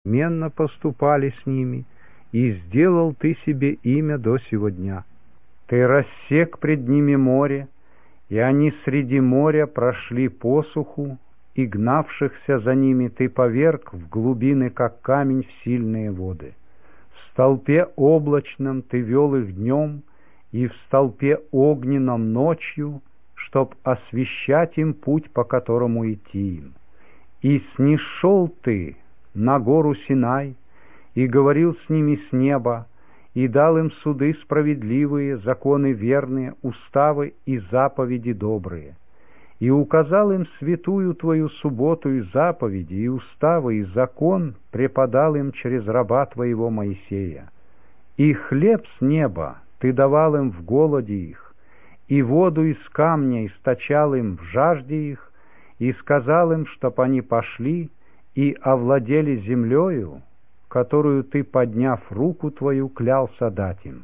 сменно поступали с ними, и сделал ты себе имя до сего дня. Ты рассек пред ними море, и они среди моря прошли посуху, и гнавшихся за ними ты поверг в глубины, как камень, в сильные воды. В столпе облачном ты вел их днем, и в столпе огненном ночью, чтоб освещать им путь, по которому идти им. И снишел ты на гору Синай, и говорил с ними с неба, и дал им суды справедливые, законы верные, уставы и заповеди добрые. И указал им святую твою субботу и заповеди, и уставы, и закон преподал им через раба твоего Моисея. И хлеб с неба ты давал им в голоде их, и воду из камня источал им в жажде их, и сказал им, чтоб они пошли и овладели землею, которую ты, подняв руку твою, клялся дать им.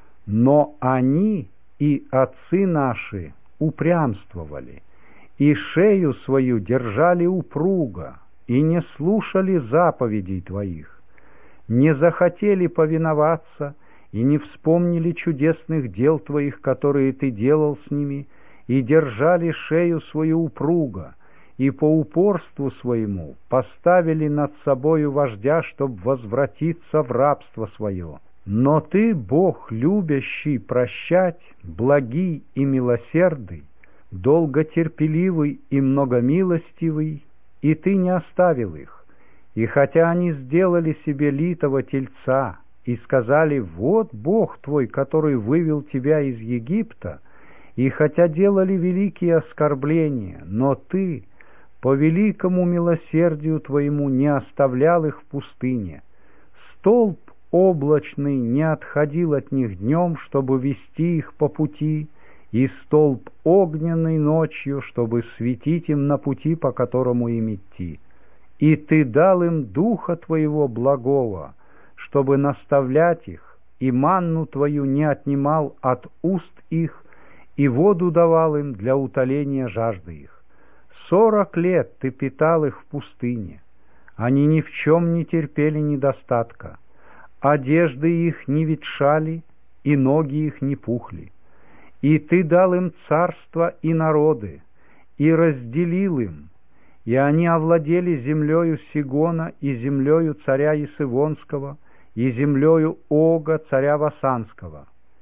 Но они и отцы наши упрямствовали, и шею свою держали упруго, и не слушали заповедей твоих, не захотели повиноваться, и не вспомнили чудесных дел твоих, которые ты делал с ними, и держали шею свою упруго, и по упорству своему поставили над собою вождя, чтоб возвратиться в рабство свое. Но ты, Бог, любящий прощать, благий и милосердный, долготерпеливый и многомилостивый, и ты не оставил их. И хотя они сделали себе литого тельца и сказали: «Вот Бог твой, который вывел тебя из Египта», и хотя делали великие оскорбления, но ты по великому милосердию твоему не оставлял их в пустыне. Столб облачный не отходил от них днем, чтобы вести их по пути, и столб огненный ночью, чтобы светить им на пути, по которому им идти. И ты дал им духа твоего благого, чтобы наставлять их, и манну твою не отнимал от уст их, и воду давал им для утоления жажды их. 40 лет ты питал их в пустыне, они ни в чем не терпели недостатка, одежды их не ветшали, и ноги их не пухли. И ты дал им царство и народы, и разделил им, и они овладели землею Сигона, и землею царя Есывонского, и землею Ога, царя Васанского.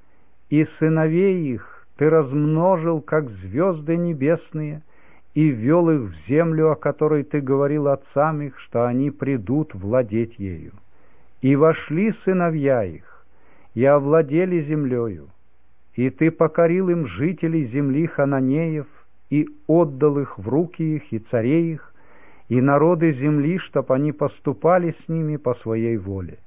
И сыновей их ты размножил, как звезды небесные, и ввел их в землю, о которой ты говорил отцам их, что они придут владеть ею. И вошли сыновья их, и овладели землею, и ты покорил им жителей земли хананеев, и отдал их в руки их, и царей их, и народы земли, чтоб они поступали с ними по своей воле.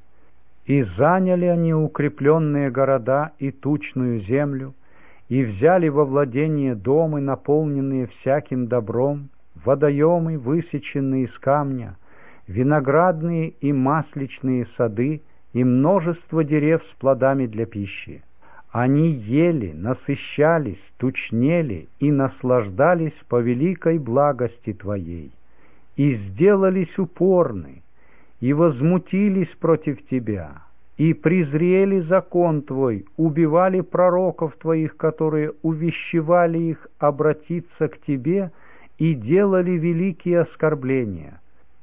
И заняли они укрепленные города и тучную землю, и взяли во владение дома, наполненные всяким добром, водоемы, высеченные из камня, виноградные и масличные сады, и множество дерев с плодами для пищи. Они ели, насыщались, тучнели и наслаждались по великой благости Твоей, и сделались упорны, и возмутились против Тебя, и презрели закон Твой, убивали пророков Твоих, которые увещевали их обратиться к Тебе, и делали великие оскорбления.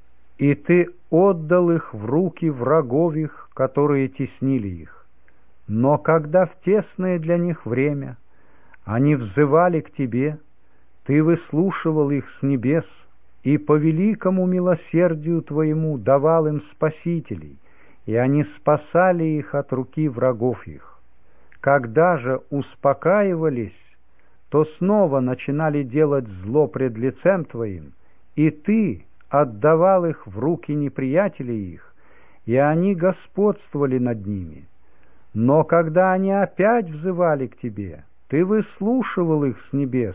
И Ты отдал их в руки врагов их, которые теснили их. Но когда в тесное для них время они взывали к Тебе, Ты выслушивал их с небес, и по великому милосердию Твоему давал им спасителей, и они спасали их от руки врагов их. Когда же успокаивались, то снова начинали делать зло пред лицем Твоим, и Ты отдавал их в руки неприятелей их, и они господствовали над ними. Но когда они опять взывали к Тебе, Ты выслушивал их с небес,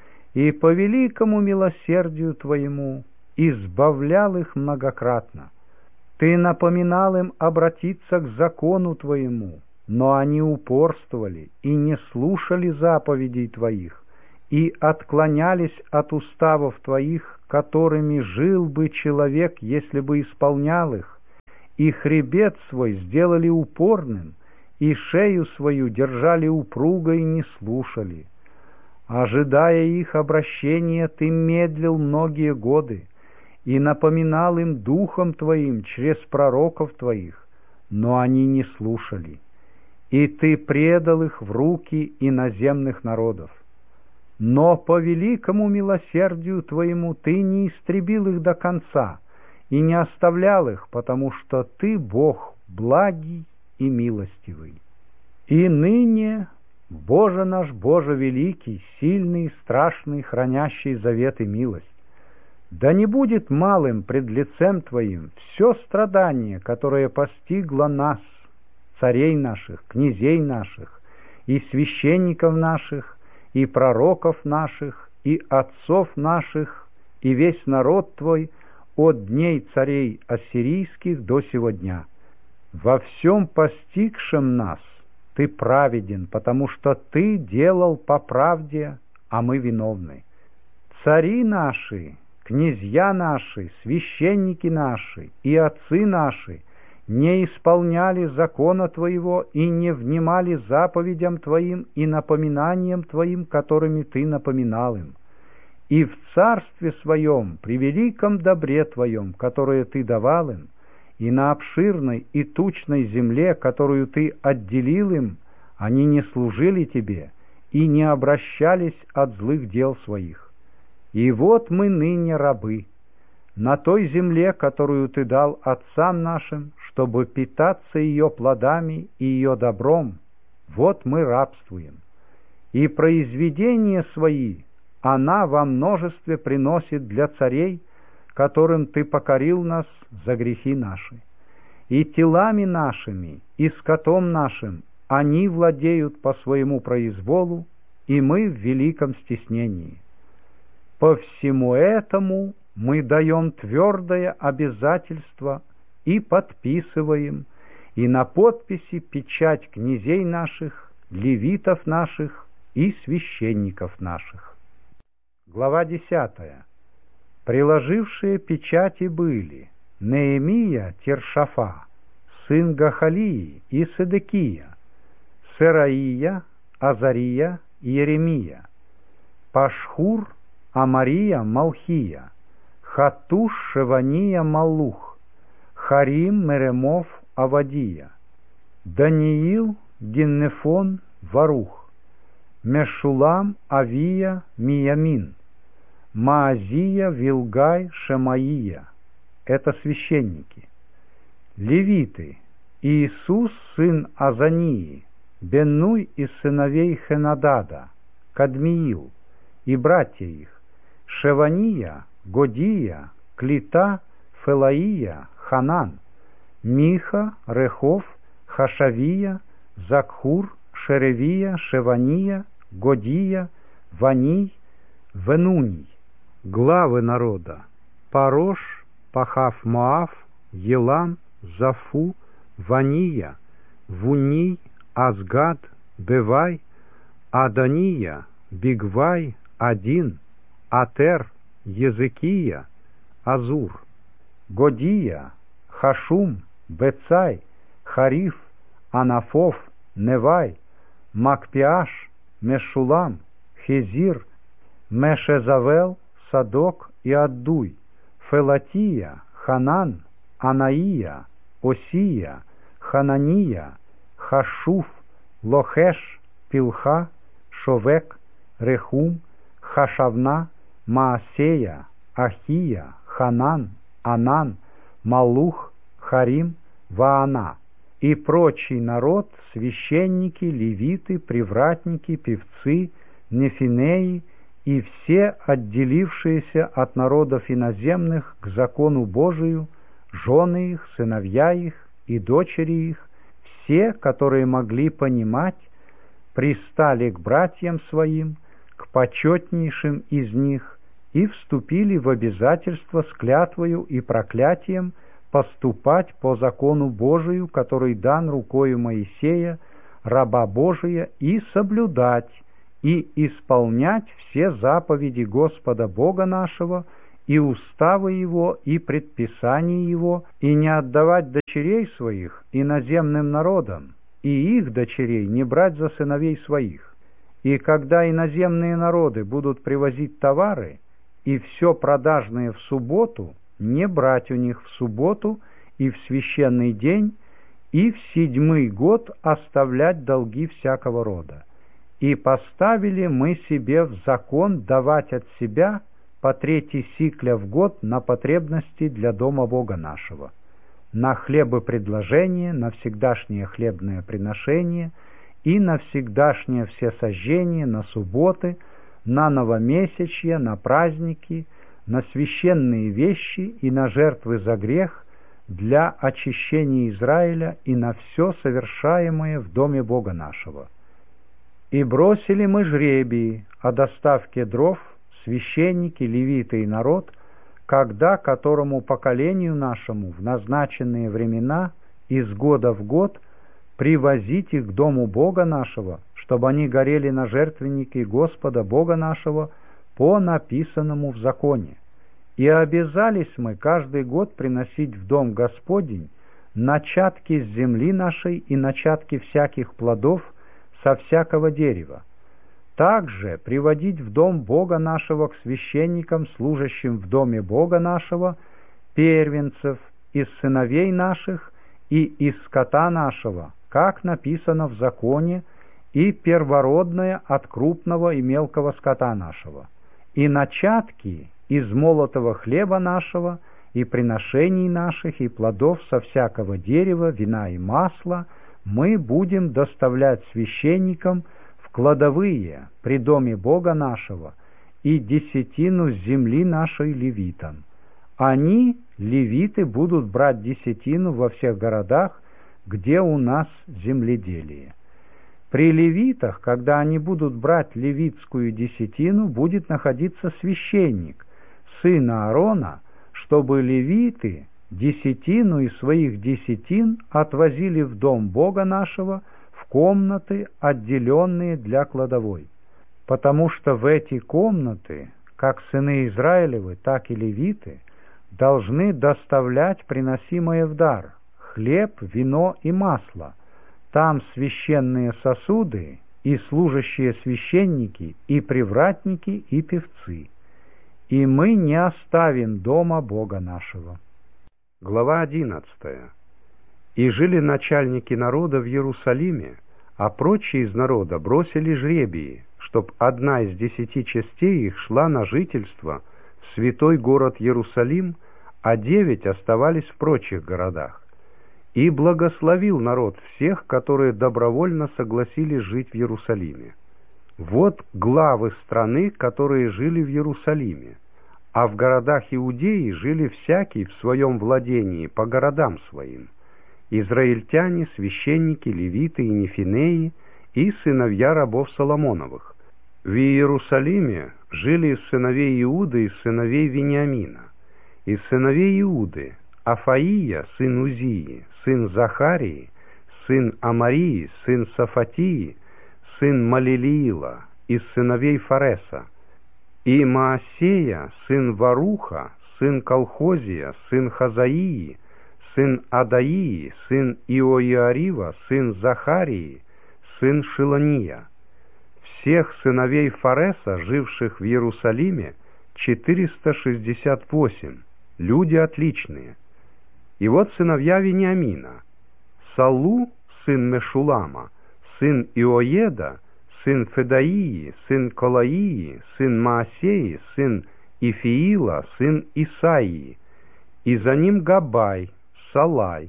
и по великому милосердию Твоему избавлял их многократно. Ты напоминал им обратиться к закону Твоему, но они упорствовали и не слушали заповедей Твоих, и отклонялись от уставов Твоих, которыми жил бы человек, если бы исполнял их, и хребет свой сделали упорным, и шею свою держали упруго и не слушали. Ожидая их обращения, ты медлил многие годы и напоминал им духом твоим через пророков твоих, но они не слушали, и ты предал их в руки иноземных народов. Но по великому милосердию твоему ты не истребил их до конца и не оставлял их, потому что ты Бог благий и милостивый. И ныне, Боже наш, Боже великий, сильный, страшный, хранящий завет и милость, да не будет малым пред лицем Твоим все страдание, которое постигло нас, царей наших, князей наших, и священников наших, и пророков наших, и отцов наших, и весь народ Твой от дней царей ассирийских до сего дня. Во всем постигшем нас Ты праведен, потому что Ты делал по правде, а мы виновны. Цари наши, князья наши, священники наши и отцы наши не исполняли закона Твоего и не внимали заповедям Твоим и напоминаниям Твоим, которыми Ты напоминал им. И в царстве Своем, при великом добре Твоем, которое Ты давал им, и на обширной и тучной земле, которую Ты отделил им, они не служили Тебе и не обращались от злых дел своих. И вот мы ныне рабы на той земле, которую Ты дал отцам нашим, чтобы питаться ее плодами и ее добром. Вот мы рабствуем. И произведения свои она во множестве приносит для царей, которым Ты покорил нас за грехи наши. И телами нашими, и скотом нашим они владеют по своему произволу, и мы в великом стеснении. По всему этому мы даем твердое обязательство и подписываем, и на подписи печать князей наших, левитов наших и священников наших. Глава 10. Приложившие печати были Неемия Тершафа, сын Гахалии и Седекия, Сераия, Азария и Иеремия, Пашхур, Амария, Малхия, Хатуш, Шевания, Маллух, Харим, Меремов, Авадия, Даниил, Гиннефон, Варух, Мешулам, Авия, Миямин, Маазия, Вилгай, Шемаия. Это священники. Левиты: Иисус, сын Азании, Беннуй из сыновей Хенадада, Кадмиил и братья их, Шевания, Годия, Клита, Фелаия, Ханан, Миха, Рехов, Хашавия, Закхур, Шеревия, Шевания, Годия, Ваний, Венуний. Главы народа: Парош, Пахав-Моав, Елам, Зафу, Вания, Вуний, Азгад, Бевай, Адания, Бигвай, Один, Атер, Езекия, Азур, Годия, Хашум, Бецай, Хариф, Анафов, Невай, Макпиаш, Мешулам, Хезир, Мешезавел, Садок и Аддуй, Фелатия, Ханан, Анаия, Осия, Ханания, Хашуф, Лохеш, Пилха, Шовек, Рехум, Хашавна, Маасея, Ахия, Ханан, Анан, Малух, Харим, Ваана и прочий народ, священники, левиты, привратники, певцы, нефинеи и все отделившиеся от народов иноземных к закону Божию, жены их, сыновья их и дочери их, все, которые могли понимать, пристали к братьям своим, к почетнейшим из них, и вступили в обязательство с клятвою и проклятием поступать по закону Божию, который дан рукою Моисея, раба Божия, и соблюдать и исполнять все заповеди Господа Бога нашего и уставы его, и предписания его, и не отдавать дочерей своих иноземным народам, и их дочерей не брать за сыновей своих. И когда иноземные народы будут привозить товары, и все продажное в субботу, не брать у них в субботу и в священный день, и в 7-й год оставлять долги всякого рода. И поставили мы себе в закон давать от себя по 3 сикля в год на потребности для дома Бога нашего, на хлебопредложение, на всегдашнее хлебное приношение и на всегдашнее всесожжение, на субботы, на новомесячья, на праздники, на священные вещи и на жертвы за грех для очищения Израиля и на все совершаемое в доме Бога нашего. И бросили мы жребии о доставке дров, священники, левиты и народ, когда которому поколению нашему в назначенные времена из года в год привозить их к дому Бога нашего, чтобы они горели на жертвеннике Господа Бога нашего по написанному в законе. И обязались мы каждый год приносить в дом Господень начатки с земли нашей и начатки всяких плодов со всякого дерева. Также приводить в дом Бога нашего к священникам, служащим в доме Бога нашего, первенцев из сыновей наших и из скота нашего, как написано в законе, и первородное от крупного и мелкого скота нашего, и начатки из молотого хлеба нашего, и приношений наших, и плодов со всякого дерева, вина и масла мы будем доставлять священникам в кладовые при доме Бога нашего, и 10 с земли нашей левитам. Они, левиты, будут брать 10 во всех городах, где у нас земледелие. При левитах, когда они будут брать левитскую 10, будет находиться священник, сын Аарона, чтобы левиты 10 из своих 10 отвозили в дом Бога нашего, в комнаты, отделенные для кладовой. Потому что в эти комнаты, как сыны Израилевы, так и левиты, должны доставлять приносимое в дар хлеб, вино и масло. Там священные сосуды и служащие священники, и привратники, и певцы. И мы не оставим дома Бога нашего. Глава 11. И жили начальники народа в Иерусалиме, а прочие из народа бросили жребии, чтоб 1 из 10 частей их шла на жительство в святой город Иерусалим, а 9 оставались в прочих городах. И благословил народ всех, которые добровольно согласились жить в Иерусалиме. Вот главы страны, которые жили в Иерусалиме, а в городах Иудеи жили всякий в своем владении по городам своим: израильтяне, священники, левиты и нефинеи, и сыновья рабов Соломоновых. В Иерусалиме жили из сыновей Иуды и из сыновей Вениамина. Из сыновей Иуды Афаия, сын Узии, сын Захарии, сын Амарии, сын Сафатии, сын Малилиила, из сыновей Фареса, и Маасея, сын Варуха, сын Колхозия, сын Хазаии, сын Адаии, сын Иоиарива, сын Захарии, сын Шилония. Всех сыновей Фареса, живших в Иерусалиме, 468, люди отличные. И вот сыновья Вениамина: Салу, сын Мешулама, сын Иоеда, сын Федаии, сын Колаии, сын Маасеи, сын Ифиила, сын Исаии, и за ним Габай, Салай,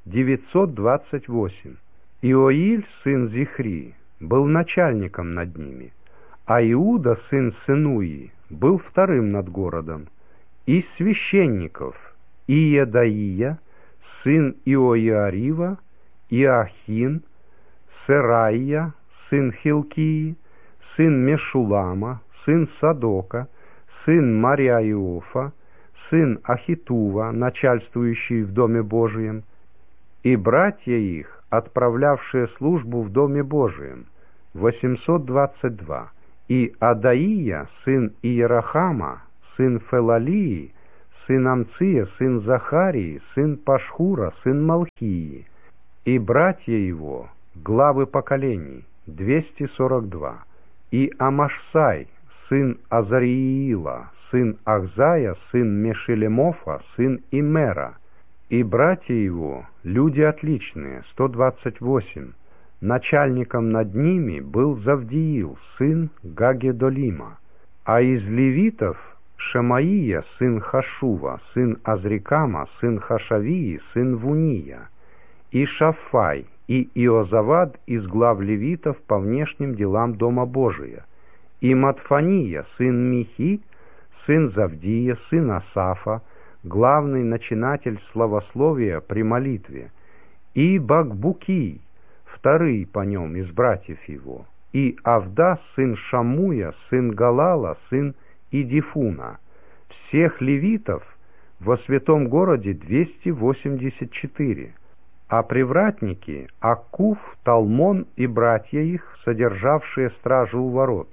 928. Иоиль, сын Зихри, был начальником над ними, а Иуда, сын Сенуи, был вторым над городом. Из священников Иедаия, сын Иоиарива, Иохин, Сераия, сын Хилкии, сын Мешулама, сын Садока, сын Мариаиофа, сын Ахитува, начальствующий в Доме Божием, и братья их, отправлявшие службу в Доме Божием, 822, и Адаия, сын Иерахама, сын Фелалии, сын Амция, сын Захарии, сын Пашхура, сын Малхии, и братья его, главы поколений, 242, и Амашсай, сын Азариила, сын Ахзая, сын Мешелемофа, сын Имера, и братья его, люди отличные, 128, начальником над ними был Завдиил, сын Гагедолима, а из левитов Шемаия, сын Хашува, сын Азрикама, сын Хашавии, сын Вуния, и Шафай, и Иозавад из глав левитов по внешним делам Дома Божия, и Матфания, сын Михи, сын Завдия, сын Асафа, главный начинатель славословия при молитве, и Бакбукий, вторый по нем из братьев его, и Авда, сын Шамуя, сын Галала, сын Идифуна. Всех левитов во святом городе 284, а привратники Аккуф, Талмон и братья их, содержавшие стражу у ворот,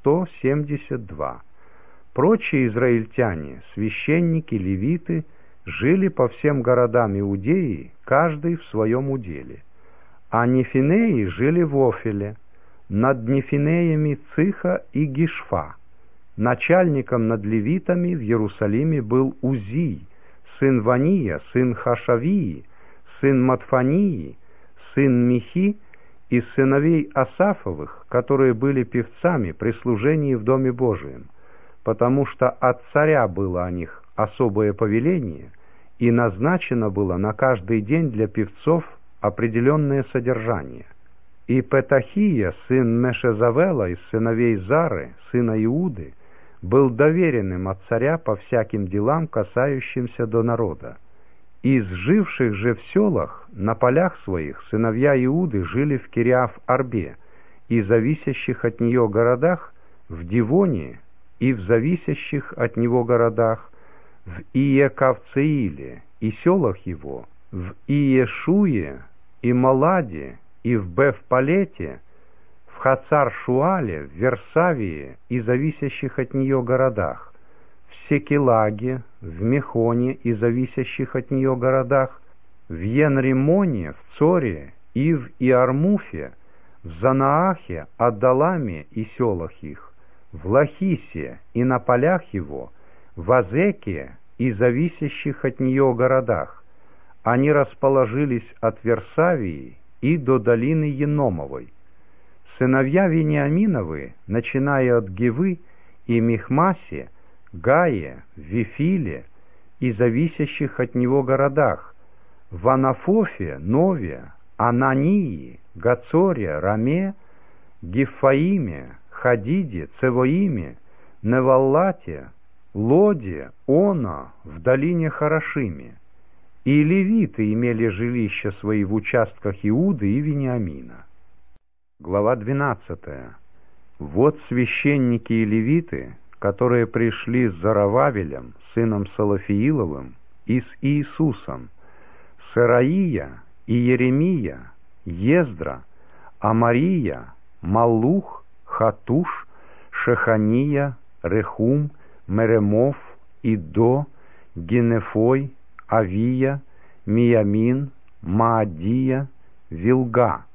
172. Прочие израильтяне, священники, левиты, жили по всем городам Иудеи, каждый в своем уделе. А нефинеи жили в Офеле, над нефинеями Циха и Гишфа. Начальником над левитами в Иерусалиме был Узий, сын Вания, сын Хашавии, сын Матфании, сын Михи, из сыновей Асафовых, которые были певцами при служении в Доме Божием, потому что от царя было о них особое повеление, и назначено было на каждый день для певцов определенное содержание. И Петахия, сын Мешезавела из сыновей Зары, сына Иуды, был доверенным от царя по всяким делам, касающимся до народа. Из живших же в селах, на полях своих, сыновья Иуды жили в Кириаф-Арбе, и зависящих от нее городах, в Дивоне, и в зависящих от него городах, в Иекавцеиле и селах его, в Иешуе и Маладе, и в Бефпалете, в Хацар-Шуале, в Версавии и зависящих от нее городах, в Секелаге, в Мехоне и зависящих от нее городах, в Енримоне, в Цоре и в Иармуфе, в Занаахе, Аддаламе и селах их, в Лахисе и на полях его, в Азеке и зависящих от нее городах. Они расположились от Версавии и до долины Еномовой. Сыновья Вениаминовы, начиная от Гевы и Михмасе, Гае, Вифиле и зависящих от него городах, в Анафофе, Нове, Анании, Гацоре, Раме, Гифаиме, Хадиде, Цевоиме, Неваллате, Лоде, Она, в долине Харашиме. И левиты имели жилища свои в участках Иуды и Вениамина. Глава 12. Вот священники и левиты, которые пришли с Зарававелем, сыном Салафииловым, и с Иисусом, Сараия и Еремия, Ездра, Амария, Малух, Хатуш, Шехания, Рехум, Меремов, Идо, Генефой, Авия, Миямин, Маадия, Вилга,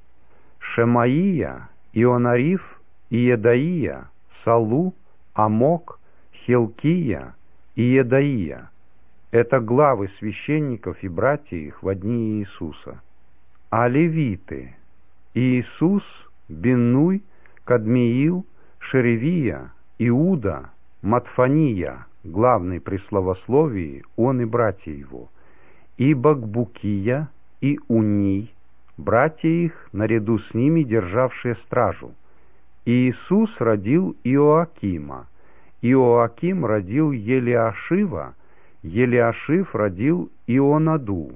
Шемаия, Ионариф, Иедаия, Салу, Амок, Хилкия и Едаия. Это главы священников и братья их во дни Иисуса. А левиты: Иисус, Биннуй, Кадмиил, Шеревия, Иуда, Матфания, главный при славословии, он и братья его, и Бакбукия, и Уний, братья их, наряду с ними державшие стражу. И Иисус родил Иоакима, Иоаким родил Елиашива, Елиашив родил Ионаду,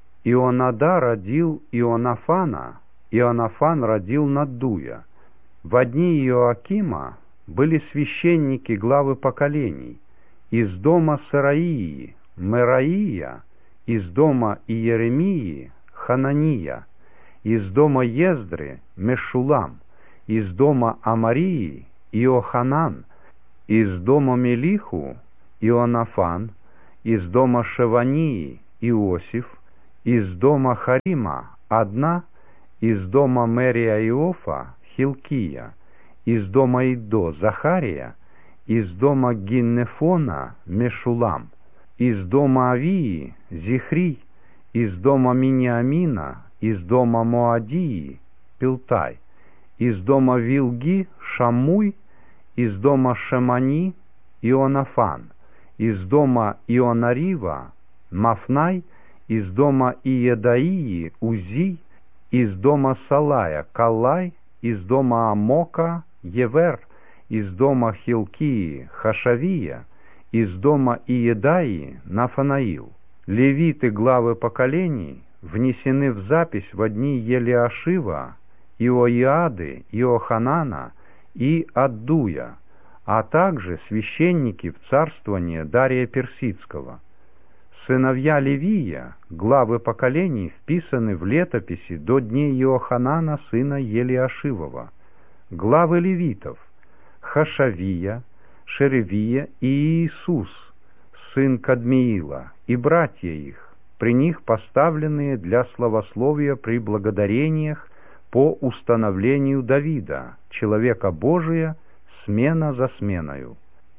Ионада родил Ионафана, Ионафан родил Наддуя. В дни Иоакима были священники главы поколений: из дома Сараии Мераия, из дома Иеремии Ханания, из дома Ездры Мешулам, из дома Амарии Иоханан, из дома Мелиху Ионафан, из дома Шевании Иосиф, из дома Харима одна, из дома Мерия Иофа Хилкия, из дома Идо Захария, из дома Гиннефона Мешулам, из дома Авии Зихри, из дома Миниамина, из дома Моадии Пилтай, из дома Вилги Шамуй, из дома Шемани Ионафан, из дома Ионарива Мафнай, из дома Иедаии Узи, из дома Салая Калай, из дома Амока Евер, из дома Хилкии Хашавия, из дома Иедаи Нафанаил. Левиты, главы поколений, внесены в запись в дни Елиашива, Иоиады, Иоханана и Аддуя, а также священники в царствование Дария Персидского. Сыновья Левия, главы поколений, вписаны в летописи до дней Иоханана, сына Елиашивова. Главы левитов — Хашавия, Шеревия и Иисус, сын Кадмиила, и братья их, при них поставленные для славословия при благодарениях по установлению Давида, человека Божия, смена за сменою.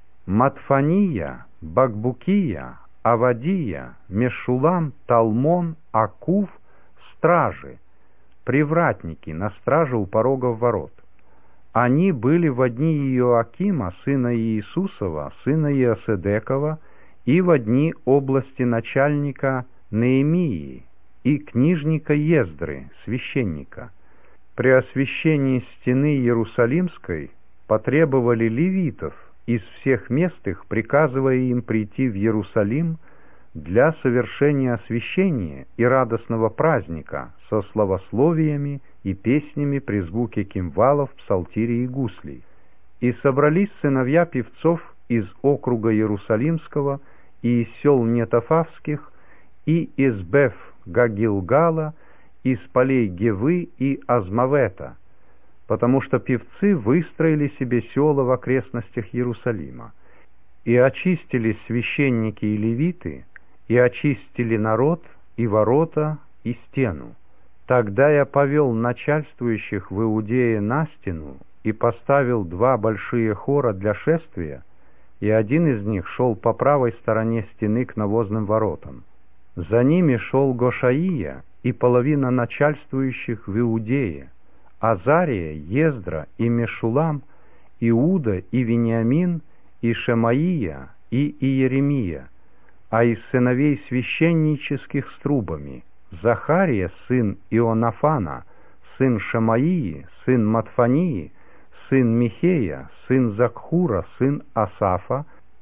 Матфания, Бакбукия, Авадия, Мешулам, Талмон, Акув, стражи, привратники на страже у порогов ворот. Они были во дни Иоакима, сына Иисусова, сына Иоседекова, и во дни области начальника Неемии и книжника Ездры, священника. При освящении стены Иерусалимской потребовали левитов из всех мест их, приказывая им прийти в Иерусалим для совершения освящения и радостного праздника со славословиями и песнями при звуке кимвалов, псалтирей и гуслей. И собрались сыновья певцов из округа Иерусалимского и из сел Нетофавских, и из Беф-Гагилгала, из полей Гевы и Азмавета, потому что певцы выстроили себе села в окрестностях Иерусалима. И очистились священники и левиты, и очистили народ, и ворота, и стену. Тогда я повел начальствующих в Иудее на стену и поставил 2 большие хора для шествия, и один из них шел по правой стороне стены к навозным воротам. За ними шел Гошаия и половина начальствующих в Иудее, Азария, Ездра и Мешулам, Иуда и Вениамин, и Шемаия, и Иеремия, а из сыновей священнических с трубами Захария, сын Ионафана, сын Шемаии, сын Матфании, сын Михея, сын Закхура, сын Асафа,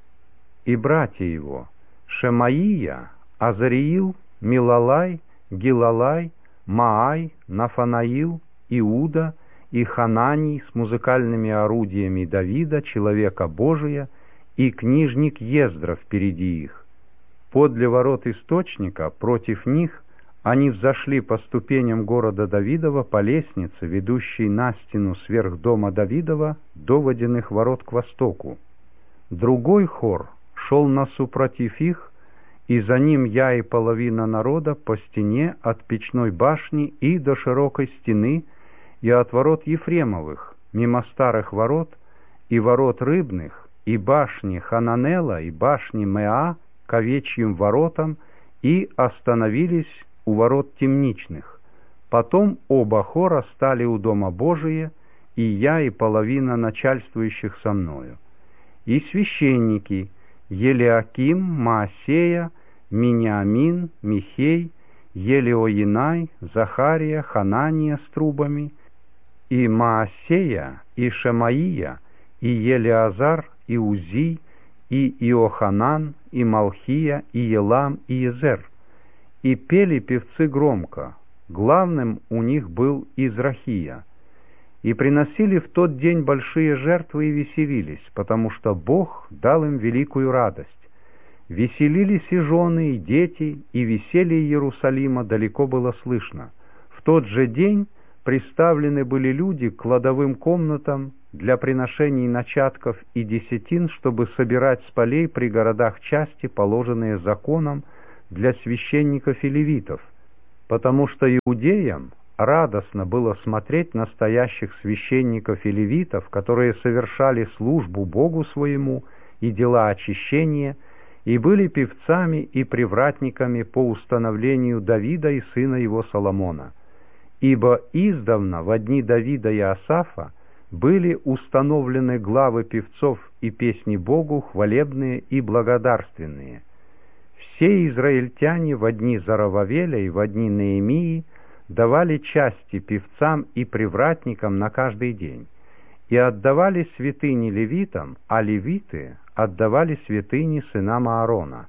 и братья его Шемаия, Азариил, Милалай, Гилалай, Маай, Нафанаил, Иуда и Хананий с музыкальными орудиями Давида, человека Божия, и книжник Ездра впереди их. Подле ворот источника, против них, они взошли по ступеням города Давидова по лестнице, ведущей на стену сверх дома Давидова до водяных ворот к востоку. Другой хор шел насупротив их, и за ним я и половина народа по стене от печной башни и до широкой стены, и от ворот Ефремовых, мимо старых ворот, и ворот рыбных, и башни Хананела, и башни Меа к овечьим воротам, и остановились у ворот темничных. Потом оба хора стали у дома Божия, и я и половина начальствующих со мною. И священники Елиаким, Маасея, Миниамин, Михей, Елиоинай, Захария, Ханания с трубами, и Маасея, и Шемаия, и Елиазар, и Узи, и Иоханан, и Малхия, и Елам, и Езер. И пели певцы громко, главным у них был Израхия. И приносили в тот день большие жертвы и веселились, потому что Бог дал им великую радость. Веселились и жены, и дети, и веселье Иерусалима далеко было слышно. В тот же день приставлены были люди к кладовым комнатам для приношений начатков и десятин, чтобы собирать с полей при городах части, положенные законом для священников и левитов, потому что иудеям радостно было смотреть настоящих священников и левитов, которые совершали службу Богу своему и дела очищения, и были певцами и привратниками по установлению Давида и сына его Соломона. Ибо издавна во дни Давида и Асафа были установлены главы певцов и песни Богу хвалебные и благодарственные. Все израильтяне во дни Зарававеля и во дни Неемии давали части певцам и привратникам на каждый день, и отдавали святыни левитам, а левиты отдавали святыни сынам Аарона.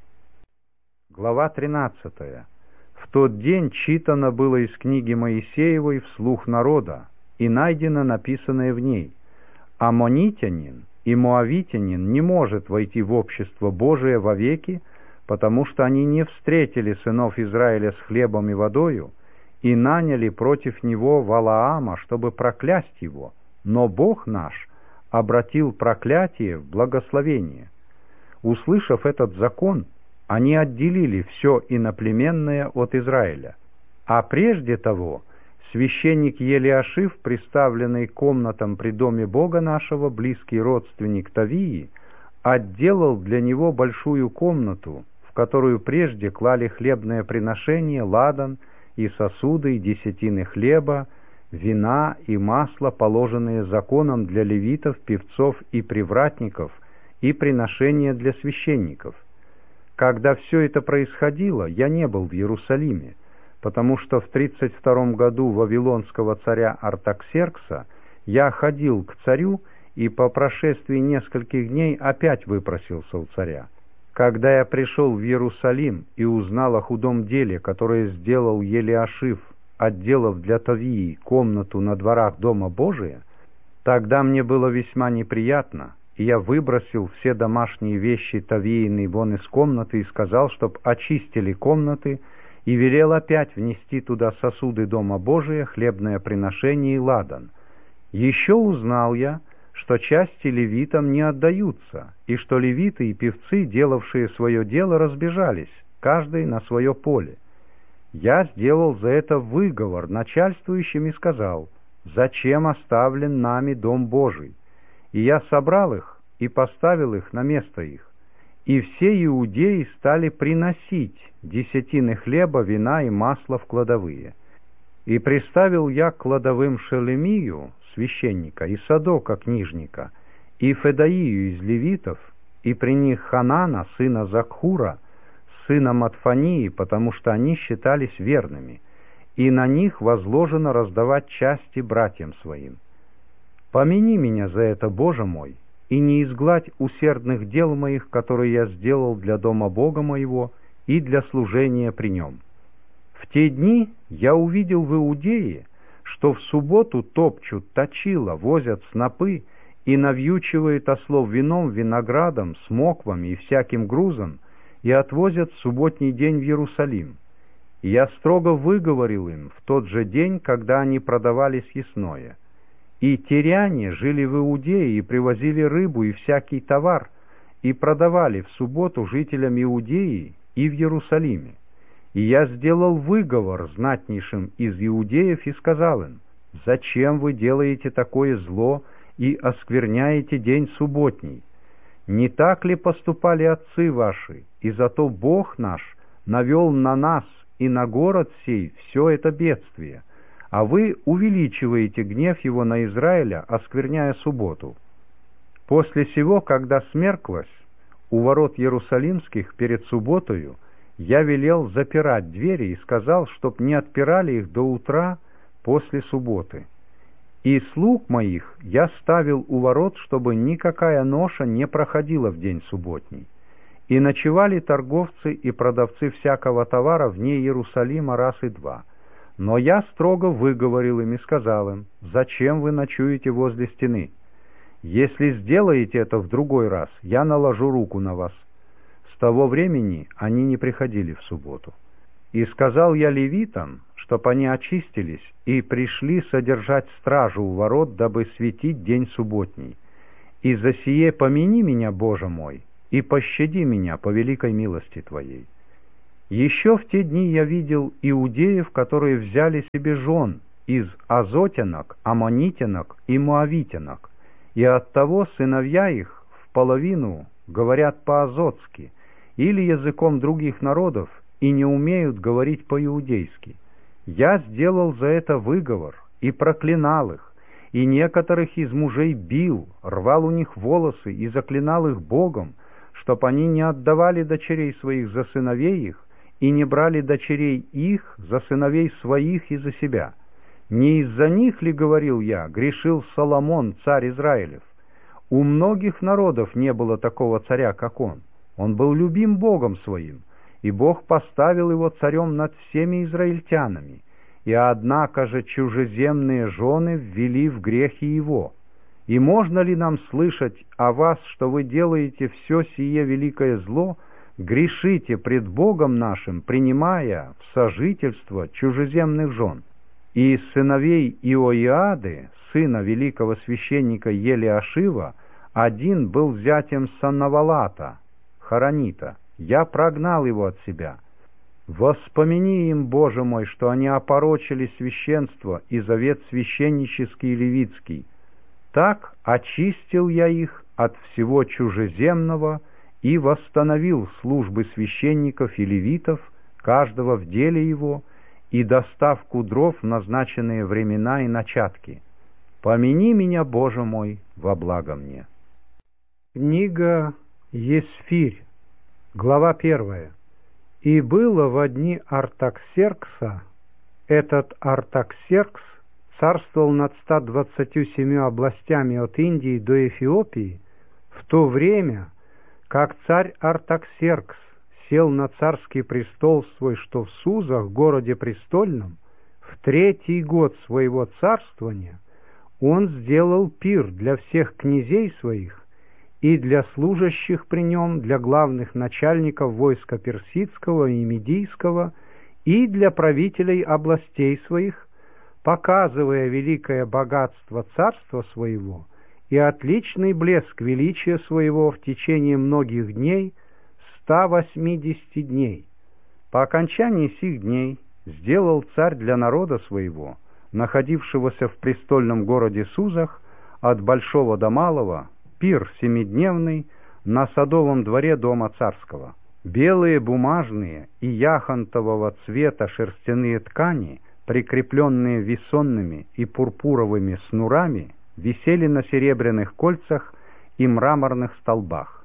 Глава 13. В тот день читано было из книги Моисеевой вслух народа, и найдено написанное в ней: «Аммонитянин и моавитянин не может войти в общество Божие вовеки, потому что они не встретили сынов Израиля с хлебом и водою, и наняли против него Валаама, чтобы проклясть его, но Бог наш обратил проклятие в благословение». Услышав этот закон, они отделили все иноплеменное от Израиля. А прежде того священник Елиашив, приставленный комнатам при доме Бога нашего, близкий родственник Тавии, отделал для него большую комнату, в которую прежде клали хлебное приношение, ладан и сосуды, и десятины хлеба, вина и масла, положенные законом для левитов, певцов и привратников, и приношения для священников. Когда все это происходило, я не был в Иерусалиме, потому что в 32 году вавилонского царя Артаксеркса я ходил к царю и по прошествии нескольких дней опять выпросился у царя. Когда я пришел в Иерусалим и узнал о худом деле, которое сделал Елиашив, отделав для Тавии комнату на дворах Дома Божия, тогда мне было весьма неприятно, и я выбросил все домашние вещи Тавиины вон из комнаты и сказал, чтоб очистили комнаты, и велел опять внести туда сосуды Дома Божия, хлебное приношение и ладан. Еще узнал я, что части левитам не отдаются, и что левиты и певцы, делавшие свое дело, разбежались, каждый на свое поле. Я сделал за это выговор начальствующим и сказал: «Зачем оставлен нами Дом Божий?» И я собрал их и поставил их на место их. И все иудеи стали приносить десятины хлеба, вина и масла в кладовые. И приставил я к кладовым Шелемию, священника, и Садока, книжника, и Федаию из левитов, и при них Ханана, сына Закхура, сына Матфании, потому что они считались верными, и на них возложено раздавать части братьям своим. Помяни меня за это, Боже мой, и не изгладь усердных дел моих, которые я сделал для дома Бога моего и для служения при нем. В те дни я увидел в Иудее, что в субботу топчут точила, возят снопы и навьючивают ослов вином, виноградом, смоквами и всяким грузом, и отвозят в субботний день в Иерусалим. И я строго выговорил им в тот же день, когда они продавали съестное. И тиряне жили в Иудее и привозили рыбу и всякий товар, и продавали в субботу жителям Иудеи и в Иерусалиме. И я сделал выговор знатнейшим из иудеев и сказал им: «Зачем вы делаете такое зло и оскверняете день субботний? Не так ли поступали отцы ваши, и зато Бог наш навел на нас и на город сей все это бедствие, а вы увеличиваете гнев его на Израиля, оскверняя субботу?» После сего, когда смерклось, у ворот Иерусалимских перед субботою я велел запирать двери и сказал, чтоб не отпирали их до утра после субботы. И слуг моих я ставил у ворот, чтобы никакая ноша не проходила в день субботний. И ночевали торговцы и продавцы всякого товара вне Иерусалима раз и два. Но я строго выговорил им и сказал им: «Зачем вы ночуете возле стены? Если сделаете это в другой раз, я наложу руку на вас». С того времени они не приходили в субботу. И сказал я левитам, чтоб они очистились и пришли содержать стражу у ворот, дабы светить день субботний. И за сие помяни меня, Боже мой, и пощади меня по великой милости Твоей. Еще в те дни я видел иудеев, которые взяли себе жен из азотянок, аммонитянок и моавитянок, и оттого сыновья их в половину говорят по-азотски или языком других народов и не умеют говорить по-иудейски. Я сделал за это выговор и проклинал их, и некоторых из мужей бил, рвал у них волосы и заклинал их Богом, чтоб они не отдавали дочерей своих за сыновей их и не брали дочерей их за сыновей своих и за себя. Не из-за них ли, говорил я, грешил Соломон, царь Израилев? У многих народов не было такого царя, как он. Он был любим Богом своим, и Бог поставил его царем над всеми израильтянами. И однако же чужеземные жены ввели в грехи его. И можно ли нам слышать о вас, что вы делаете все сие великое зло, грешите пред Богом нашим, принимая в сожительство чужеземных жен? И из сыновей Иоиады, сына великого священника Елиашива, один был зятем Санавалата, Хоронита. Я прогнал его от себя. Воспомини им, Боже мой, что они опорочили священство и завет священнический и левитский. Так очистил я их от всего чужеземного и восстановил службы священников и левитов, каждого в деле его, и доставку дров в назначенные времена и начатки. Помяни меня, Боже мой, во благо мне. Книга Есфирь, глава 1. И было во дни Артаксеркса, этот Артаксеркс царствовал над 127 областями от Индии до Эфиопии, в то время, как царь Артаксеркс сел на царский престол свой, что в Сузах, городе престольном, в 3-й год своего царствования, он сделал пир для всех князей своих и для служащих при нем, для главных начальников войска персидского и медийского, и для правителей областей своих, показывая великое богатство царства своего и отличный блеск величия своего в течение многих дней, 180 дней. По окончании сих дней сделал царь для народа своего, находившегося в престольном городе Сузах, от большого до малого, пир 7-дневный на садовом дворе дома царского. Белые бумажные и яхонтового цвета шерстяные ткани, прикрепленные весонными и пурпуровыми снурами, висели на серебряных кольцах и мраморных столбах.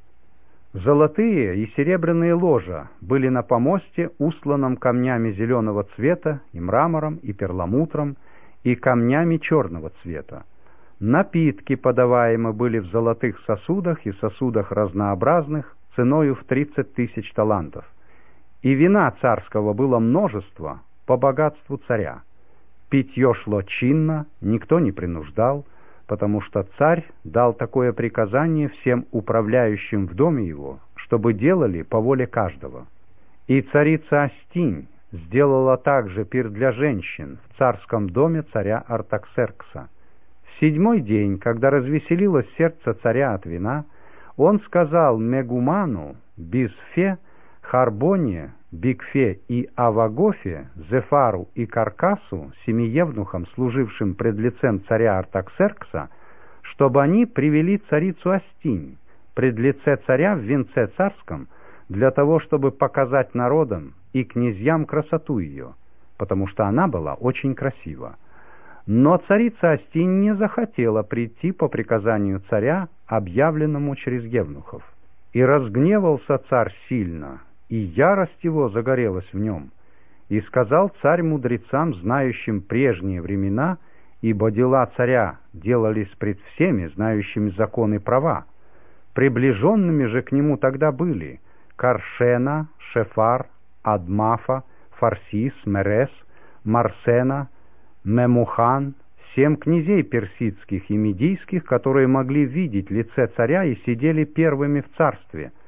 Золотые и серебряные ложа были на помосте, устланном камнями зеленого цвета и мрамором, и перламутром, и камнями черного цвета. Напитки подаваемы были в золотых сосудах и сосудах разнообразных, ценою в 30 000 талантов. И вина царского было множество по богатству царя. Питье шло чинно, никто не принуждал, потому что царь дал такое приказание всем управляющим в доме его, чтобы делали по воле каждого. И царица Астинь сделала также пир для женщин в царском доме царя Артаксеркса. В 7-й день, когда развеселилось сердце царя от вина, он сказал Мегуману, Бисфе, Харбоне, Бигфе и Авагофе, Зефару и Каркасу, 7 евнухам, служившим пред лицем царя Артаксеркса, чтобы они привели царицу Астинь пред лице царя в венце царском, для того, чтобы показать народам и князьям красоту ее, потому что она была очень красива. Но царица Астинь не захотела прийти по приказанию царя, объявленному через евнухов. И разгневался царь сильно, и ярость его загорелась в нем. И сказал царь мудрецам, знающим прежние времена, ибо дела царя делались пред всеми, знающими законы права. Приближенными же к нему тогда были Каршена, Шефар, Адмафа, Фарсис, Мерес, Марсена, Мемухан, 7 князей персидских и медийских, которые могли видеть лице царя и сидели первыми в царстве.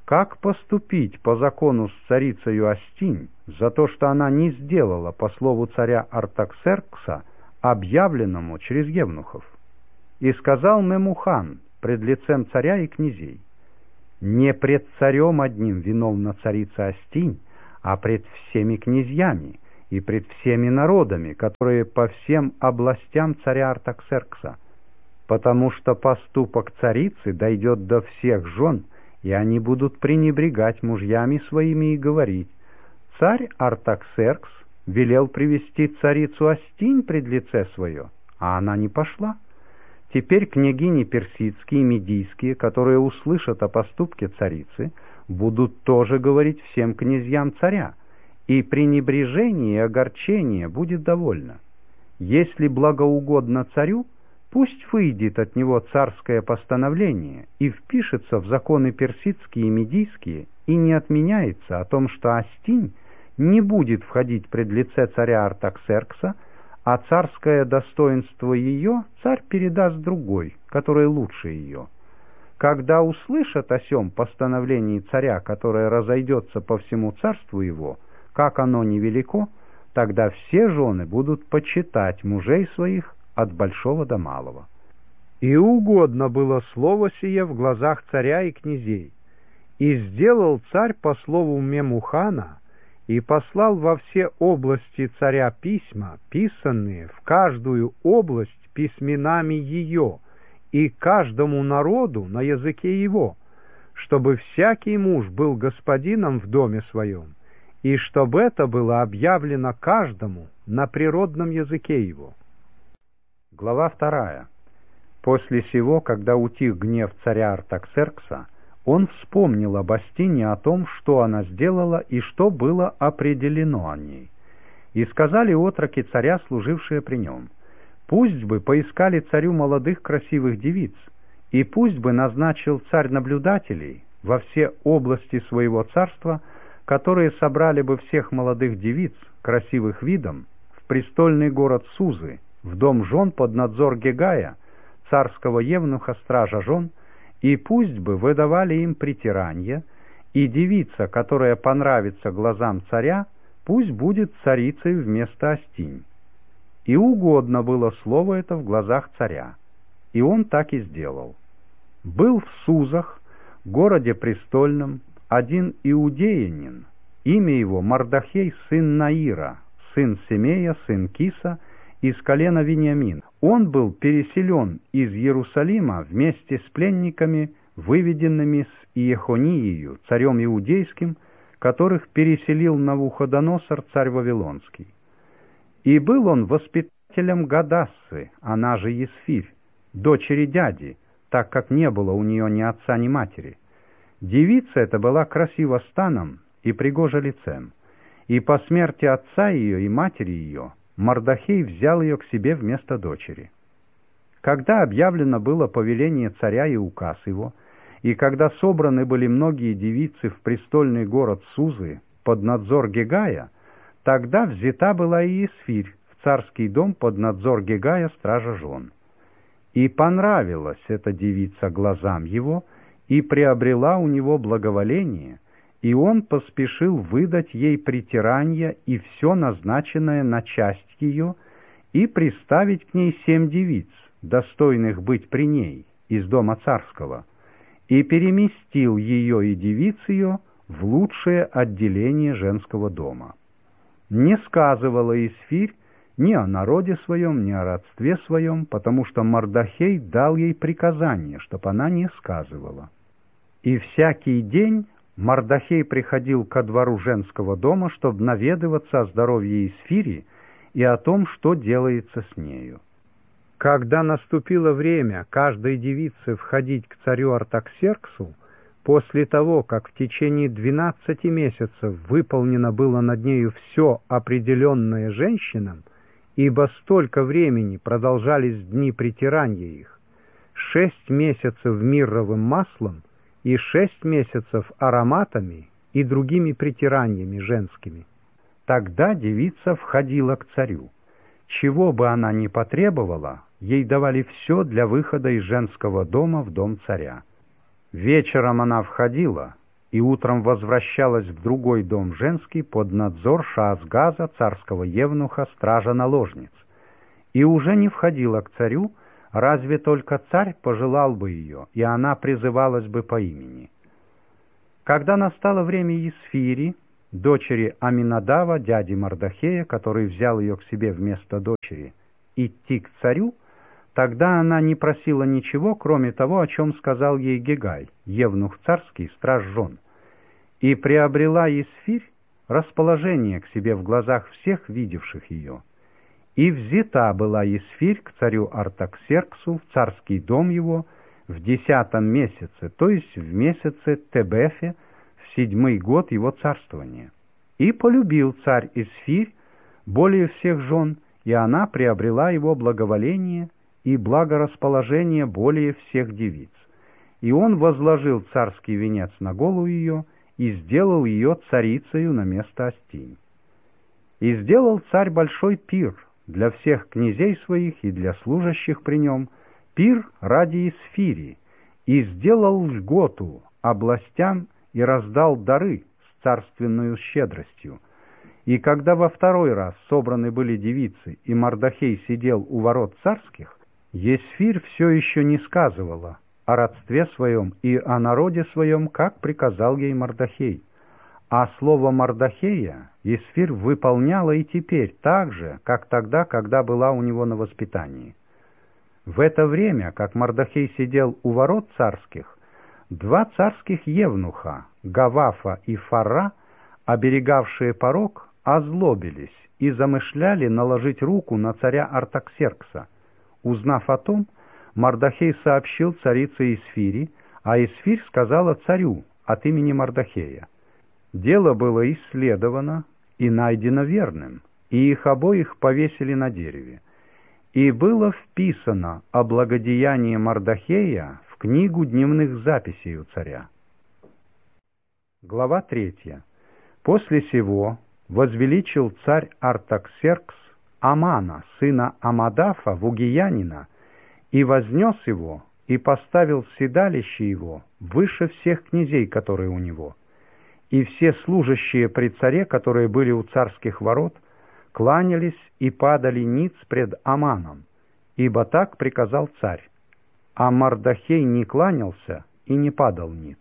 как поступить по закону с царицею Астинь за то, что она не сделала по слову царя Артаксеркса, объявленному через евнухов. И сказал Мемухан пред лицем царя и князей: не пред царем одним виновна царица Астинь, а пред всеми князьями и пред всеми народами, которые по всем областям царя Артаксеркса, потому что поступок царицы дойдет до всех жен, и они будут пренебрегать мужьями своими и говорить: царь Артаксеркс велел привести царицу Астинь пред лице свое, а она не пошла. Теперь княгини персидские и медийские, которые услышат о поступке царицы, будут тоже говорить всем князьям царя, и пренебрежение и огорчение будет довольно. Если благоугодно царю, пусть выйдет от него царское постановление и впишется в законы персидские и медийские, и не отменяется о том, что Астинь не будет входить пред лице царя Артаксеркса, а царское достоинство ее царь передаст другой, который лучше ее. Когда услышат о сем постановлении царя, которое разойдется по всему царству его, как оно невелико, тогда все жены будут почитать мужей своих от большого до малого. И угодно было слово сие в глазах царя и князей. И сделал царь по слову Мемухана, и послал во все области царя письма, писанные в каждую область письменами ее, и каждому народу на языке его, чтобы всякий муж был господином в доме своем, и чтобы это было объявлено каждому на природном языке его. Глава 2. После сего, когда утих гнев царя Артаксеркса, он вспомнил об Астине, о том, что она сделала и что было определено о ней. И сказали отроки царя, служившие при нем: пусть бы поискали царю молодых красивых девиц, и пусть бы назначил царь наблюдателей во все области своего царства, которые собрали бы всех молодых девиц, красивых видом, в престольный город Сузы, в дом жен под надзор Гегая, царского евнуха, стража жен, и пусть бы выдавали им притиранье, и девица, которая понравится глазам царя, пусть будет царицей вместо Астинь. И угодно было слово это в глазах царя, и он так и сделал. Был в Сузах, городе престольном, один иудеянин, имя его Мардахей, сын Наира, сын Семея, сын Киса, из колена Вениамин. Он был переселен из Иерусалима вместе с пленниками, выведенными с Иехониею, царем иудейским, которых переселил Навуходоносор, царь Вавилонский. И был он воспитателем Гадассы, она же Есфирь, дочери дяди, так как не было у нее ни отца, ни матери. Девица эта была красива станом и пригожа лицем, и по смерти отца ее и матери ее Мардахей взял ее к себе вместо дочери. Когда объявлено было повеление царя и указ его, и когда собраны были многие девицы в престольный город Сузы под надзор Гегая, тогда взята была и Есфирь в царский дом под надзор Гегая, стража жен. И понравилась эта девица глазам его, и приобрела у него благоволение, и он поспешил выдать ей притиранье и все назначенное на часть ее, и приставить к ней 7 девиц, достойных быть при ней, из дома царского, и переместил ее и девиц ее в лучшее отделение женского дома. Не сказывала Есфирь ни о народе своем, ни о родстве своем, потому что Мардахей дал ей приказание, чтоб она не сказывала. И всякий день Мардахей приходил ко двору женского дома, чтобы наведываться о здоровье Есфири и о том, что делается с нею. Когда наступило время каждой девице входить к царю Артаксерксу, после того, как в течение 12 месяцев выполнено было над нею все определенное женщинам, ибо столько времени продолжались дни притирания их, 6 месяцев мирровым маслом и 6 месяцев ароматами и другими притираниями женскими. Тогда девица входила к царю. Чего бы она ни потребовала, ей давали все для выхода из женского дома в дом царя. Вечером она входила, и утром возвращалась в другой дом женский под надзор Шаазгаза, царского евнуха, стража наложниц, и уже не входила к царю, разве только царь пожелал бы ее, и она призывалась бы по имени. Когда настало время Есфири, дочери Аминадава, дяди Мардахея, который взял ее к себе вместо дочери, идти к царю, тогда она не просила ничего, кроме того, о чем сказал ей Гегай, евнух царский, страж жен, и приобрела Есфирь расположение к себе в глазах всех видевших ее. И взята была Есфирь к царю Артаксерксу в царский дом его в 10 месяце, то есть в месяце Тебефе, в 7-й год его царствования. И полюбил царь Есфирь более всех жен, и она приобрела его благоволение и благорасположение более всех девиц. И он возложил царский венец на голову ее и сделал ее царицею на место Астинь. И сделал царь большой пир для всех князей своих и для служащих при нем, пир ради Есфири, и сделал льготу областям и раздал дары с царственную щедростью. И когда во второй раз собраны были девицы, и Мардахей сидел у ворот царских, Есфирь все еще не сказывала о родстве своем и о народе своем, как приказал ей Мардахей. А слово Мардахея Есфирь выполняла и теперь так же, как тогда, когда была у него на воспитании. В это время, как Мардахей сидел у ворот царских, 2 царских евнуха, Гавафа и Фара, оберегавшие порог, озлобились и замышляли наложить руку на царя Артаксеркса. Узнав о том, Мардахей сообщил царице Есфири, а Есфирь сказала царю от имени Мардахея. Дело было исследовано и найдено верным, и их обоих повесили на дереве. И было вписано о благодеянии Мардахея в книгу дневных записей у царя. Глава 3. После сего возвеличил царь Артаксеркс Амана, сына Амадафа, вугиянина, и вознес его, и поставил седалище его выше всех князей, которые у него. И все служащие при царе, которые были у царских ворот, кланялись и падали ниц пред Аманом, ибо так приказал царь. А Мардахей не кланялся и не падал ниц.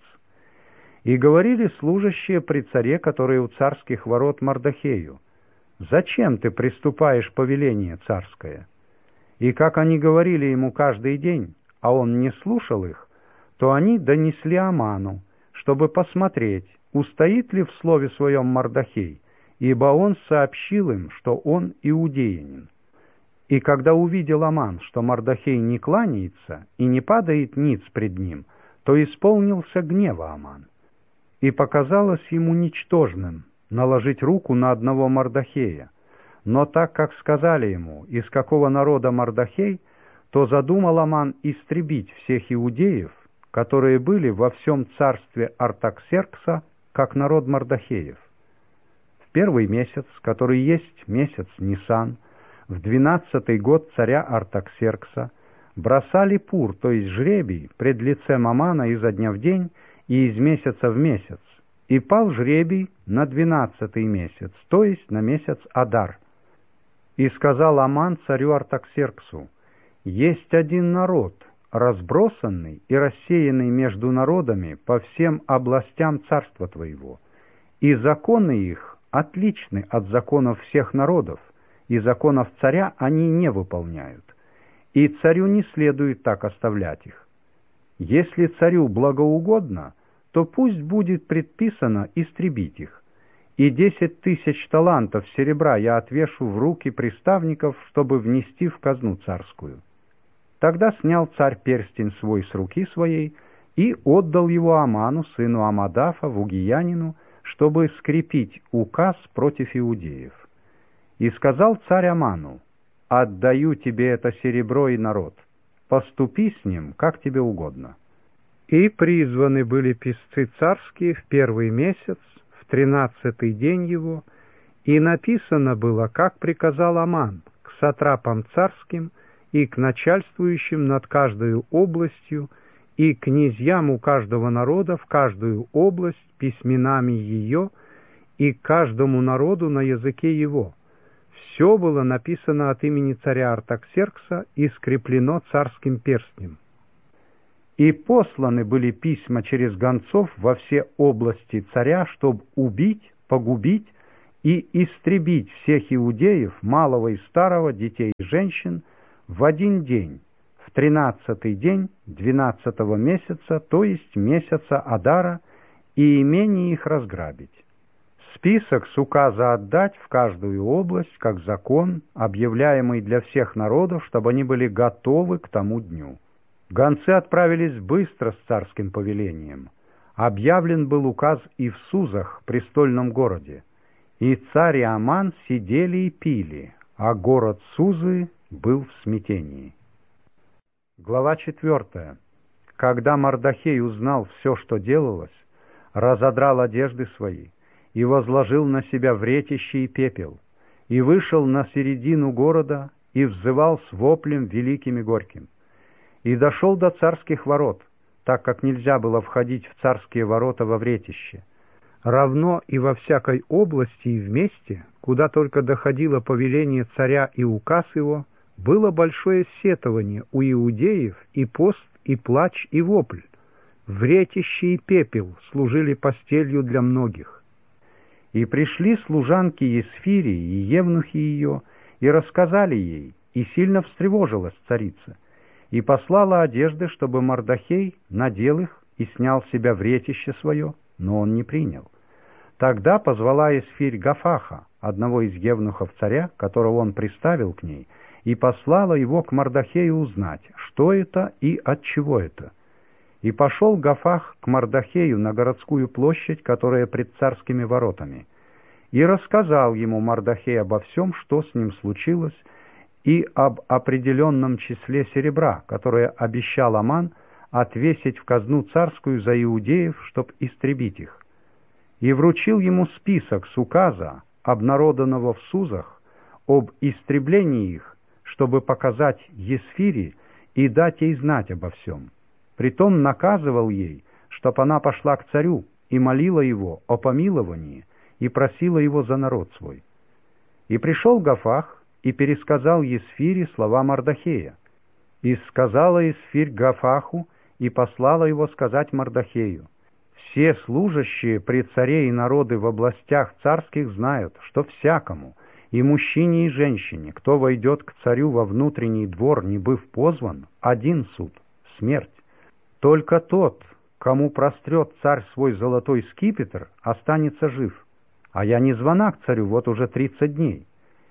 И говорили служащие при царе, которые у царских ворот, Мардахею: «Зачем ты приступаешь повеление царское?» И как они говорили ему каждый день, а он не слушал их, то они донесли Аману, чтобы посмотреть, устоит ли в слове своем Мардахей, ибо он сообщил им, что он иудеянин. И когда увидел Аман, что Мардахей не кланяется и не падает ниц пред ним, то исполнился гнева Аман. И показалось ему ничтожным наложить руку на одного Мардахея. Но так как сказали ему, из какого народа Мардахей, то задумал Аман истребить всех иудеев, которые были во всем царстве Артаксеркса, как народ Мардахеев. В 1-й месяц, который есть месяц Нисан, в 12-й год царя Артаксеркса, бросали пур, то есть жребий, пред лицем Амана изо дня в день и из месяца в месяц, и пал жребий на 12-й месяц, то есть на месяц Адар. И сказал Аман царю Артаксерксу: «Есть один народ, разбросанный и рассеянный между народами по всем областям царства твоего, и законы их отличны от законов всех народов, и законов царя они не выполняют, и царю не следует так оставлять их. Если царю благоугодно, то пусть будет предписано истребить их, и 10 000 талантов серебра я отвешу в руки приставников, чтобы внести в казну царскую». Тогда снял царь перстень свой с руки своей и отдал его Аману, сыну Амадафа, вугиянину, чтобы скрепить указ против иудеев. И сказал царь Аману: «Отдаю тебе это серебро и народ, поступи с ним, как тебе угодно». И призваны были писцы царские в 1-й месяц, в 13-й день его, и написано было, как приказал Аман, к сатрапам царским и к начальствующим над каждою областью, и князьям у каждого народа в каждую область письменами ее, и каждому народу на языке его. Все было написано от имени царя Артаксеркса и скреплено царским перстнем. И посланы были письма через гонцов во все области царя, чтобы убить, погубить и истребить всех иудеев, малого и старого, детей и женщин, в один день, в 13-й день 12-го месяца, то есть месяца Адара, и имение их разграбить. Список с указа отдать в каждую область, как закон, объявляемый для всех народов, чтобы они были готовы к тому дню. Гонцы отправились быстро с царским повелением. Объявлен был указ и в Сузах, престольном городе. И царь и Аман сидели и пили, а город Сузы был в смятении. Глава 4. Когда Мардохей узнал все, что делалось, разодрал одежды свои и возложил на себя вретище и пепел, и вышел на середину города и взывал с воплем великим и горьким. И дошел до царских ворот, так как нельзя было входить в царские ворота во вретище. Равно и во всякой области и вместе, куда только доходило повеление царя и указ его, было большое сетование у иудеев, и пост, и плач, и вопль. Вретище и пепел служили постелью для многих. И пришли служанки Есфири и евнухи ее, и рассказали ей, и сильно встревожилась царица, и послала одежды, чтобы Мардохей надел их и снял с себя вретище свое, но он не принял. Тогда позвала Есфирь Гафаха, одного из евнухов царя, которого он приставил к ней, и послала его к Мардохею узнать, что это и от чего это. И пошел Гафах к Мардохею на городскую площадь, которая пред царскими воротами, и рассказал ему Мардохей обо всем, что с ним случилось, и об определенном числе серебра, которое обещал Аман отвесить в казну царскую за иудеев, чтоб истребить их. И вручил ему список с указа, обнародованного в Сузах, об истреблении их, чтобы показать Есфири и дать ей знать обо всем. Притом наказывал ей, чтоб она пошла к царю и молила его о помиловании и просила его за народ свой. И пришел Гафах и пересказал Есфире слова Мардохея. И сказала Есфирь Гафаху и послала его сказать Мардохею: «Все служащие при царе и народы в областях царских знают, что всякому, и мужчине, и женщине, кто войдет к царю во внутренний двор, не быв позван, один суд — смерть. Только тот, кому прострет царь свой золотой скипетр, останется жив. А я не звана к царю вот уже 30 дней».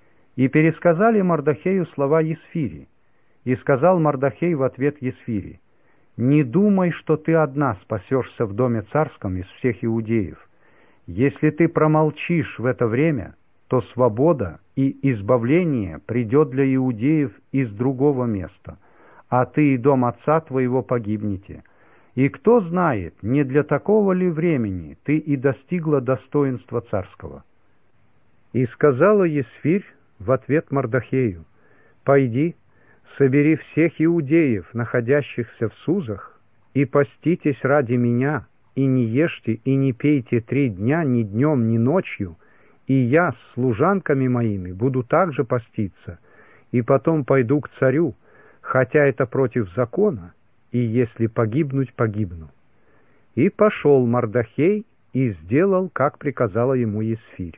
И пересказали Мардохею слова Есфири. И сказал Мардохей в ответ Есфири: «Не думай, что ты одна спасешься в доме царском из всех иудеев. Если ты промолчишь в это время, то свобода и избавление придет для иудеев из другого места, а ты и дом отца твоего погибнете. И кто знает, не для такого ли времени ты и достигла достоинства царского». И сказала Есфирь в ответ Мардохею: «Пойди, собери всех иудеев, находящихся в Сузах, и поститесь ради меня, и не ешьте и не пейте 3 дня ни днем, ни ночью, и я с служанками моими буду также поститься, и потом пойду к царю, хотя это против закона, и если погибнуть, погибну». И пошел Мардохей и сделал, как приказала ему Есфирь.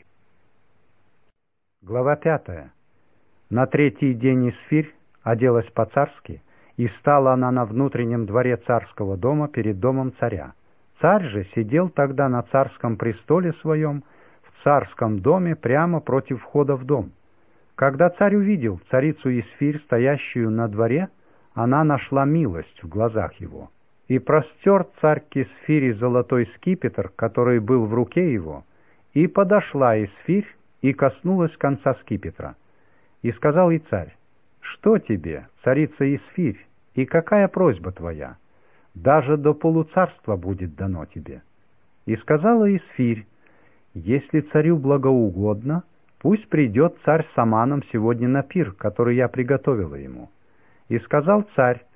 Глава 5. На 3-й день Есфирь оделась по-царски, и стала она на внутреннем дворе царского дома перед домом царя. Царь же сидел тогда на царском престоле своем, в царском доме прямо против входа в дом. Когда царь увидел царицу Есфирь, стоящую на дворе, она нашла милость в глазах его. И простер царь к Есфири золотой скипетр, который был в руке его, и подошла Есфирь и коснулась конца скипетра. И сказал ей царь: «Что тебе, царица Есфирь, и какая просьба твоя? Даже до полуцарства будет дано тебе». И сказала Есфирь: «Если царю благоугодно, пусть придет царь с Аманом сегодня на пир, который я приготовила ему». И сказал царь: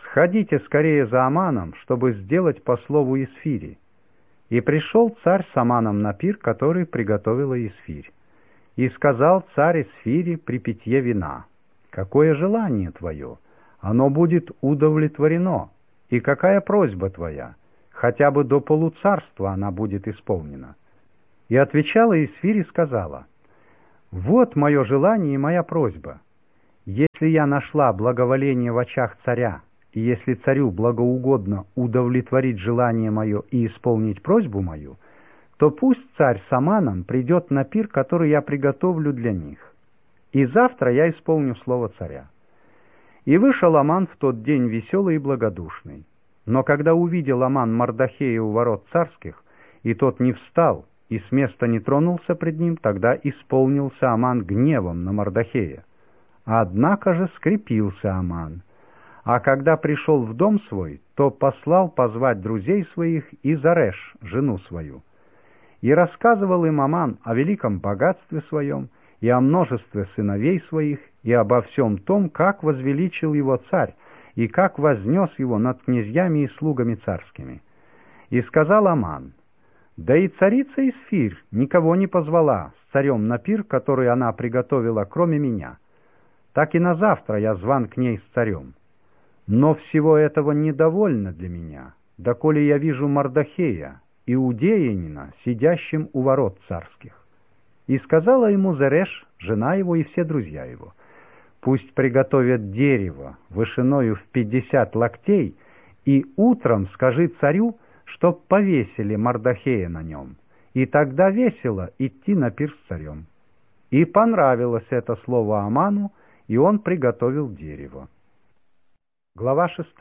«Сходите скорее за Аманом, чтобы сделать по слову Исфири». И пришел царь с Аманом на пир, который приготовила Исфирь. И сказал царь Исфири при питье вина: «Какое желание твое? Оно будет удовлетворено. И какая просьба твоя? Хотя бы до полуцарства она будет исполнена». И отвечала Исфирь и сказала: «Вот мое желание и моя просьба. Если я нашла благоволение в очах царя, и если царю благоугодно удовлетворить желание мое и исполнить просьбу мою, то пусть царь с Аманом придет на пир, который я приготовлю для них. И завтра я исполню слово царя». И вышел Аман в тот день веселый и благодушный. Но когда увидел Аман Мардохея у ворот царских, и тот не встал, и с места не тронулся пред ним, тогда исполнился Аман гневом на Мардохея. Однако же скрепился Аман. А когда пришел в дом свой, то послал позвать друзей своих и Зареш, жену свою. И рассказывал им Аман о великом богатстве своем, и о множестве сыновей своих, и обо всем том, как возвеличил его царь, и как вознес его над князьями и слугами царскими. И сказал Аман: «Да и царица Исфирь никого не позвала с царем на пир, который она приготовила, кроме меня. Так и на завтра я зван к ней с царем. Но всего этого недовольно для меня, доколе я вижу Мардохея, иудеянина, сидящим у ворот царских». И сказала ему Зареш, жена его, и все друзья его: «Пусть приготовят дерево вышиною в 50 локтей, и утром скажи царю, чтоб повесили Мардохея на нем, и тогда весело идти на пир с царем». И понравилось это слово Аману, и он приготовил дерево. Глава 6.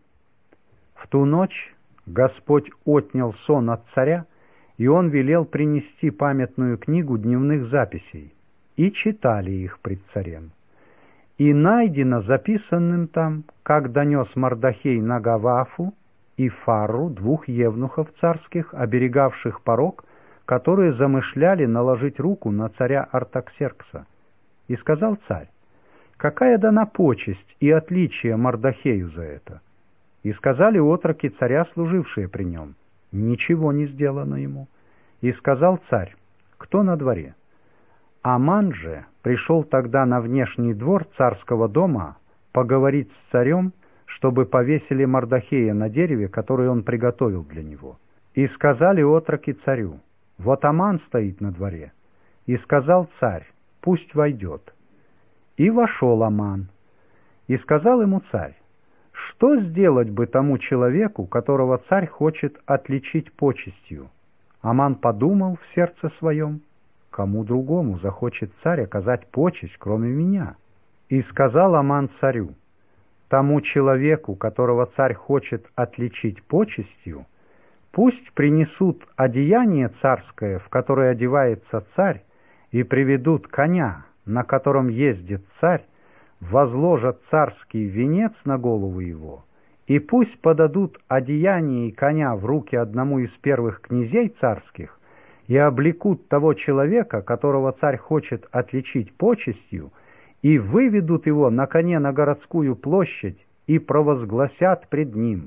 В ту ночь Господь отнял сон от царя, и он велел принести памятную книгу дневных записей, и читали их пред царем. И найдено записанным там, как донес Мардохей на Гавафу и Фарру, 2 евнухов царских, оберегавших порог, которые замышляли наложить руку на царя Артаксеркса. И сказал царь: «Какая дана почесть и отличие Мардохею за это?» И сказали отроки царя, служившие при нем: «Ничего не сделано ему». И сказал царь: «Кто на дворе?» Аман же пришел тогда на внешний двор царского дома поговорить с царем, чтобы повесили Мардохея на дереве, которое он приготовил для него. И сказали отроки царю: «Вот Аман стоит на дворе». И сказал царь: «Пусть войдет». И вошел Аман. И сказал ему царь: «Что сделать бы тому человеку, которого царь хочет отличить почестью?» Аман подумал в сердце своем: «Кому другому захочет царь оказать почесть, кроме меня?» И сказал Аман царю: «Тому человеку, которого царь хочет отличить почестью, пусть принесут одеяние царское, в которое одевается царь, и приведут коня, на котором ездит царь, возложат царский венец на голову его, и пусть подадут одеяние и коня в руки одному из первых князей царских, и облекут того человека, которого царь хочет отличить почестью, и выведут его на коне на городскую площадь, и провозгласят пред ним: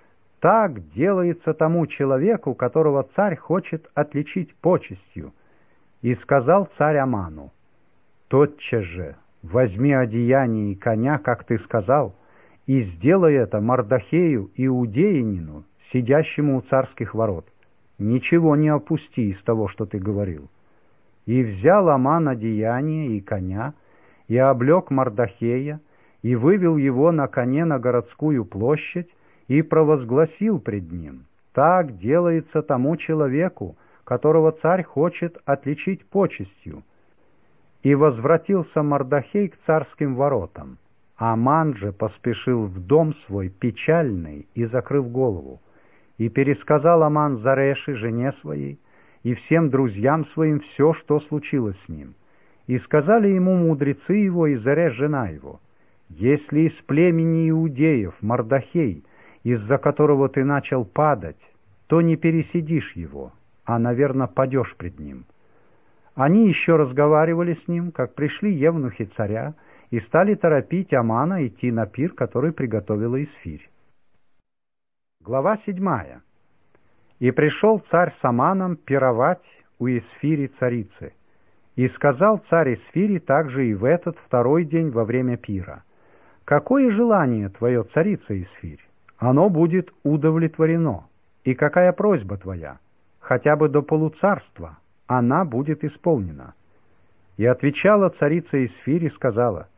так делается тому человеку, которого царь хочет отличить почестью». И сказал царь Аману: «Тотчас же возьми одеяние и коня, как ты сказал, и сделай это Мардохею иудеянину, сидящему у царских ворот. Ничего не опусти из того, что ты говорил». И взял Аман одеяние и коня, и облек Мардохея, и вывел его на коне на городскую площадь, и провозгласил пред ним: так делается тому человеку, которого царь хочет отличить почестью. И возвратился Мардохей к царским воротам. Аман же поспешил в дом свой печальный и закрыв голову. И пересказал Аман Зареши, жене своей, и всем друзьям своим все, что случилось с ним. И сказали ему мудрецы его и Зареш, жена его: «Если из племени иудеев Мардохей, из-за которого ты начал падать, то не пересидишь его, а, наверное, падешь пред ним». Они еще разговаривали с ним, как пришли евнухи царя, и стали торопить Амана идти на пир, который приготовила Исфирь. Глава 7. И пришел царь с Аманом пировать у Исфири царицы. И сказал царь Исфири также и в этот второй день во время пира: «Какое желание твое, царица Исфирь? Оно будет удовлетворено. И какая просьба твоя? Хотя бы до полуцарства, она будет исполнена». И отвечала царица Исфирь и сказала: